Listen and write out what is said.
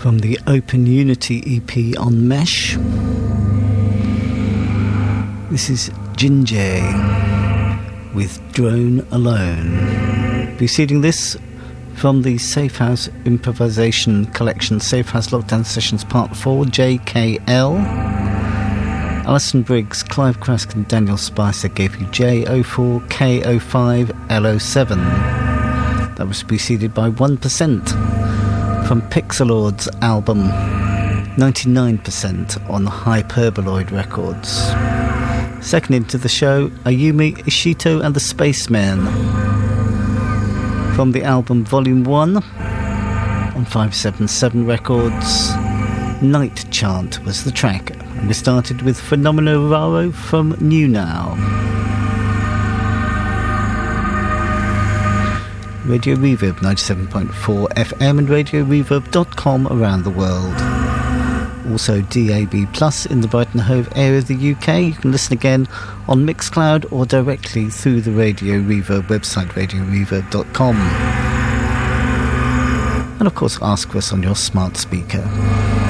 From the Open Unity EP on Mesh, this is Jinjay with Drone Alone. Preceding this, from the Safe House Improvisation Collection, Safe House Lockdown Sessions Part 4, JKL. Alison Briggs, Clive Crask and Daniel Spicer gave you J04, K05, L07. That was preceded by 1% from Pixelord's album 99% on Hyperboloid Records. Second into the show, Ayumi Ishito and the Spacemen from the album Volume 1 on 577 Records. Night Chant was the track, and we started with Phenomena Raro from New Now. Radio Reverb 97.4 FM and RadioReverb.com around the world. Also DAB Plus in the Brighton Hove area of the UK. You can listen again on Mixcloud or directly through the Radio Reverb website, radioreverb.com. And of course ask for us on your smart speaker.